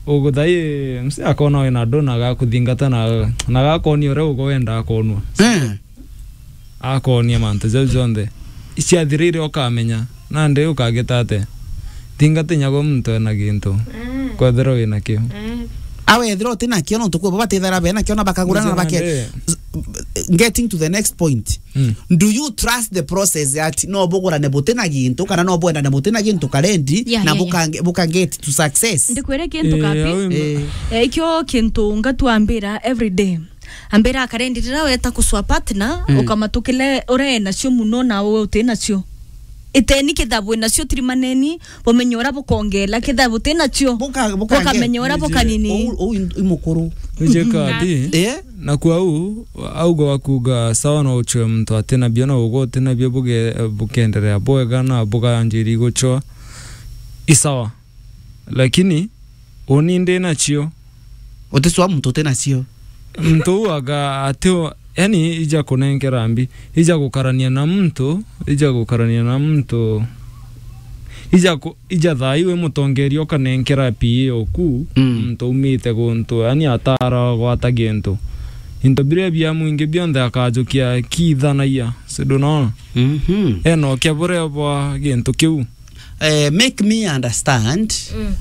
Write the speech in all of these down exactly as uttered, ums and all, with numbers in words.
uguthai msi akona wena dona ga kuthingata na na ga koni ore ugo wenda akonwa eh akonia mantu zo zonde cia thirire okamenya na nde ukagetate thingate nyago muntu na gintu kwathero wina kio awe thro tina kio no tukwe baba tethera bena kio na bakagura na bake getting to the next point mm. Do you trust the process that no bogora ne botena gintu kana no bwenda ne botena gintu karendi yeah, na yeah, buka yeah. buka get to success ndikwere kintu kapi eh eh kyo kintu ngatuambira every day ambira karendi rira weta kuswa partner mm. ukamatukile ore nacio muno na wewe utenacio iteni kithabu nacio tirimaneni bomenyora bukongela kithabu tenacio buka buka ukamenyora bukanini o imukuru uje kadi eh na kwa u augo wakuga sawa no ucho mtu atena biona ugo tena bia buge bukenderea boega na buga anjiri gocho isawa lakini oninde nacio oteswa mtu tenacio mtu aga ateo yani ija kunenkera mbi ija gukarania na mtu ija gukarania na mtu ija ku, ija thaiwe mutongerio kanenkera pie oku mm. mtu umite guntu yani atara gwata gintu into bire bia mwingi bionde akajukia kithanaia sidona mhm eno kyabure bwa gintu kiu eh make me understand mm.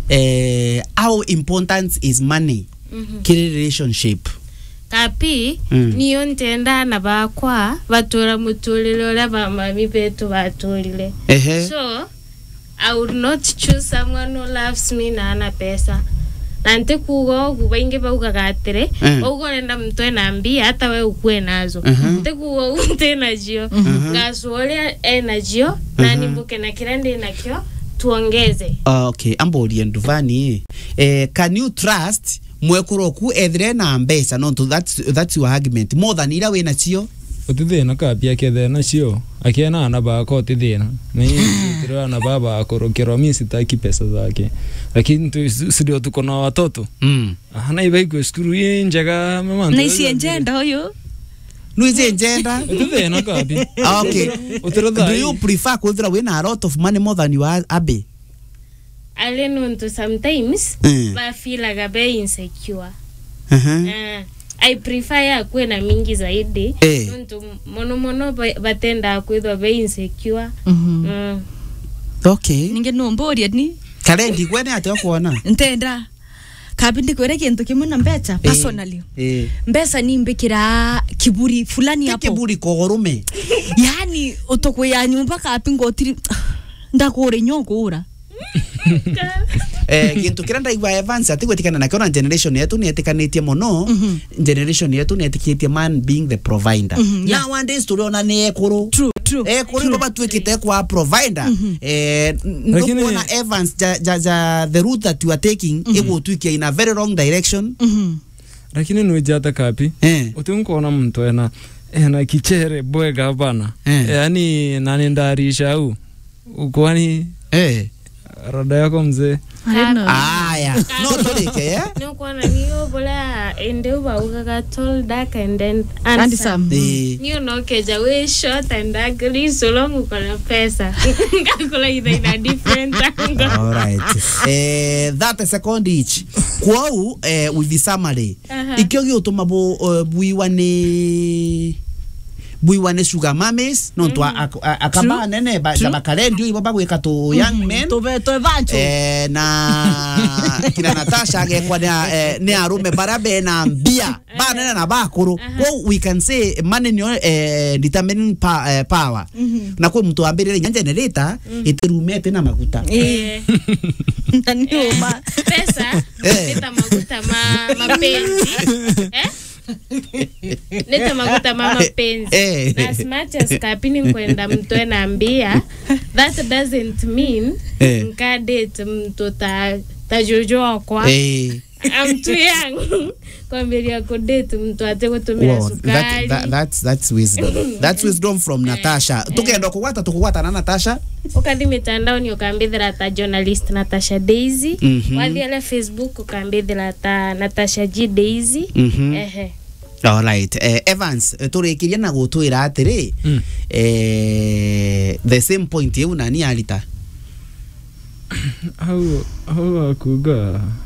eh how important is money mm-hmm. kiri relationship kapi mm. niyo ntenda na bakwa batura mutulile ola bamami betu batulile ehe so I would not choose someone who loves me na ana pesa nante kugo kubainge baugagatire mm. ugo nenda mtu enambia hata wewe ukue nazo uh-huh. nte kugo unte najio uh-huh. gasole enajio uh-huh. na nimbuke na kirande nakyo tuongeze uh, okay amboli nduvani eh can you trust mwekuroku ethre na mbesa no to that's that's your argument more than ira wena cio utithina kapia kethena cio akiena na bako utithina na yitira na baba akorokero mimi sitaki pesa zake lakini tu sio tuko na watoto mm ana ibaiko skuru yenjaga mama na isi agenda hoyo nuize agenda utithina kapi okay do you prefer kuthira wena a lot of money more than you are abe alenuntu sometimes mm. ba feel like be insecure uh-huh. uh, I prefer ya kuwe na mingi zaidi eh. nuntu mono mono batenda kwithwa be insecure mhm mm. Okay ninge nomboria ni karendi kwene ate kuona ntenda kabindi kwere kintu kimwe na mbecha personally eh mbesa ni mbikira kiburi fulani hapo kiburi kogorume yani utokwe ya nyumba kapingo tiri ndakore nyokura eh kintu kiranda igwa advance ati gwetikana na kona generation yetu ni etikanitie mono mm -hmm. generation yetu ni etikitie man being the provider mm -hmm. yeah. Nowadays tuliona ni ekuru true true eh kuri baba twekite kwa provider mm -hmm. eh ndokona Evans ja, ja, ja the route that you are taking mm -hmm. ego tuikia in a very wrong direction mhm mm lakini nujata kapi eh utunkoona mtu ena ena kichere bwega bana eh. yani nani ndarisha au ukwani eh rada yako mzee aya no toleke eh no kwana niyo bola ende uba tall dark and then handsome niyo no keja we short and ugly so long ukona pesa ngakula ina different angle all right eh that second each kwau eh with the summary ikyo gyotuma bo buiwane buiwane sugar mames no to akaba nene ba bakare ndio ibo bagweka to young men to be to vancho eh na kina Natasha ge kwa ne arume barabe na mbia ba nene na bakuru well we can say money no eh determining power na kwa mtu ambere nya generator itirume tena maguta eh ndio ma pesa ita maguta ma mapenzi eh neta maguta mama penzi eh. Na as much as kapini kwenda mtu enaambia that doesn't mean eh. nkadate mtu ta tajojo kwa eh I'm too young kwa mbele ya kudate mtu ate kutumia wow, sukari that, that, that's that's wisdom that's wisdom from Natasha tukenda kukwata tukukwata na Natasha ukadi mitandao ni ukambithira ta journalist Natasha Daisy mm -hmm. wathia Facebook ukambithira ta Natasha G Daisy mm -hmm. ehe all right eh, Evans turikiria na gutwira atiri mm. eh the same point you nani alita au au akuga